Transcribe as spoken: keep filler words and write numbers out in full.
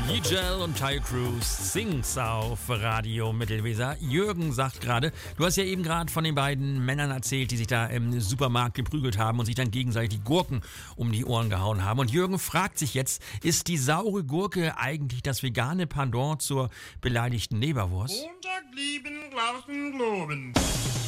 Yigel und Ty Cruz sing's auf Radio Mittelweser. Jürgen sagt gerade, du hast ja eben gerade von den beiden Männern erzählt, die sich da im Supermarkt geprügelt haben und sich dann gegenseitig die Gurken um die Ohren gehauen haben. Und Jürgen fragt sich jetzt, ist die saure Gurke eigentlich das vegane Pendant zur beleidigten Leberwurst? Montag lieben, Glauben, Globen.